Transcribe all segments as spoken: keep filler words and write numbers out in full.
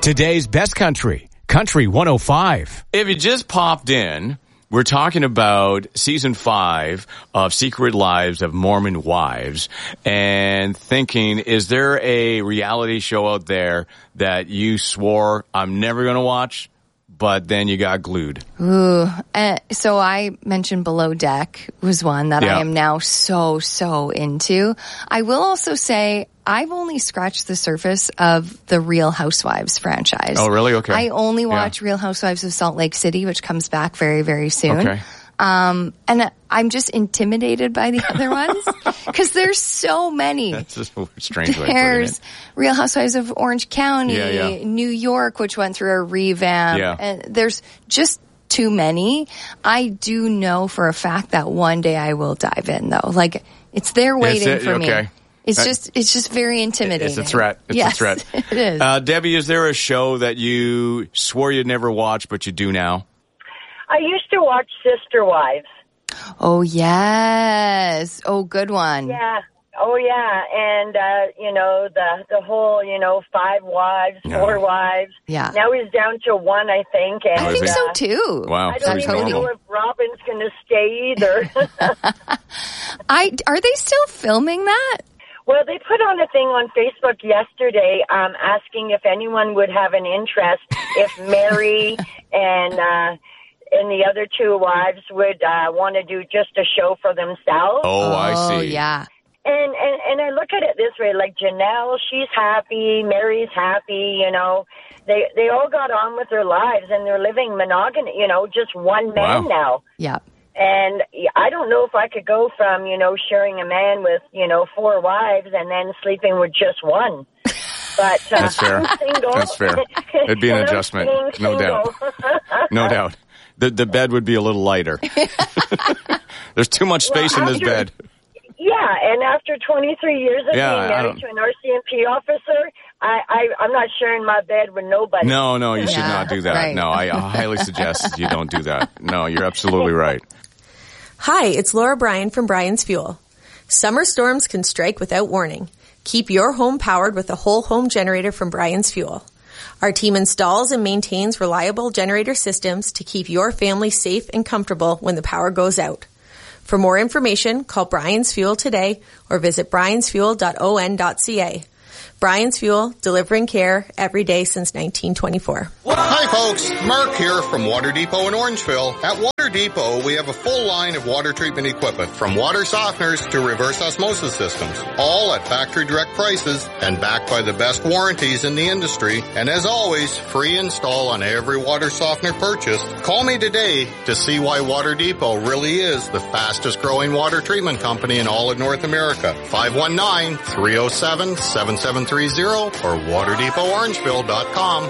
Today's best country, Country one oh five. If you just popped in, we're talking about season five of Secret Lives of Mormon Wives and thinking, is there a reality show out there that you swore I'm never going to watch, but then you got glued? Ooh. Uh, so I mentioned Below Deck was one that Yeah. I am now so, so into. I will also say I've only scratched the surface of the Real Housewives franchise. Oh, really? Okay. I only watch Yeah. Real Housewives of Salt Lake City, which comes back very, very soon. Okay. Um, and I'm just intimidated by the other ones because there's so many. That's just a strange way of There's putting Real Housewives of Orange County, Yeah, yeah. New York, which went through a revamp. Yeah. And there's just too many. I do know for a fact that one day I will dive in, though. Like, it's there waiting it? for Okay. me. It's Uh, just, it's just very it. intimidating. It's a threat. It's yes, a threat. It is. Uh, Debbie, is there a show that you swore you'd never watch, but you do now? I used to watch Sister Wives. Oh, yes. Oh, good one. Yeah. Oh, yeah. And, uh, you know, the the whole, you know, five wives, Yeah. four wives. Yeah. Now he's down to one, I think. And, I think is so, uh, too. Wow. I don't Sounds even normal. know if Robin's going to stay either. I, are they still filming that? Well, they put on a thing on Facebook yesterday um, asking if anyone would have an interest if Mary and uh, and the other two wives would uh, want to do just a show for themselves. Oh, I Oh, see. yeah. And, and and I look at it this way, like Janelle, she's happy, Mary's happy, you know. They they all got on with their lives and they're living monogamy, you know, just one man Wow. now. Yeah. And I don't know if I could go from, you know, sharing a man with, you know, four wives and then sleeping with just one. But uh, That's fair. I'm single. That's fair. It'd be an And I'm adjustment, staying no doubt. single. No doubt. The the bed would be a little lighter. There's too much space Well, in this after- bed. Yeah, and after twenty-three years of Yeah, I being married don't- to an R C M P officer, I, I, I'm not sharing my bed with nobody. No, no, you should Yeah, not do that. right. No, I highly suggest you don't do that. No, you're absolutely right. Hi, it's Laura Bryan from Bryan's Fuel. Summer storms can strike without warning. Keep your home powered with a whole home generator from Bryan's Fuel. Our team installs and maintains reliable generator systems to keep your family safe and comfortable when the power goes out. For more information, call Bryan's Fuel today or visit bryans fuel dot o n dot c a. Bryan's Fuel, delivering care every day since nineteen twenty-four. Hi folks, Mark here from Water Depot in Orangeville. At Water Depot, we have a full line of water treatment equipment, from water softeners to reverse osmosis systems, all at factory direct prices and backed by the best warranties in the industry. And as always, free install on every water softener purchased. Call me today to see why Water Depot really is the fastest growing water treatment company in all of North America. five one nine, three oh seven, seven seven three zero or water depot orangeville dot com.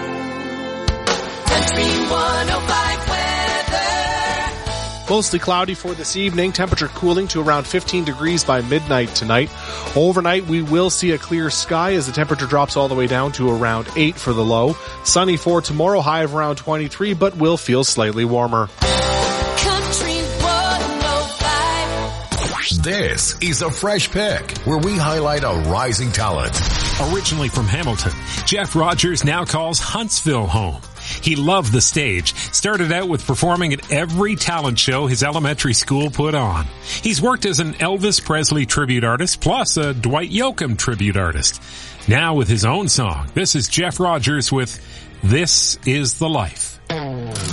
Mostly cloudy for this evening. Temperature cooling to around fifteen degrees by midnight tonight. Overnight, we will see a clear sky as the temperature drops all the way down to around eight for the low. Sunny for tomorrow, high of around twenty-three, but will feel slightly warmer. This is a Fresh Pick, where we highlight a rising talent. Originally from Hamilton, Jeff Rogers now calls Huntsville home. He loved the stage, started out with performing at every talent show his elementary school put on. He's worked as an Elvis Presley tribute artist, plus a Dwight Yoakam tribute artist. Now with his own song, this is Jeff Rogers with This Is the Life.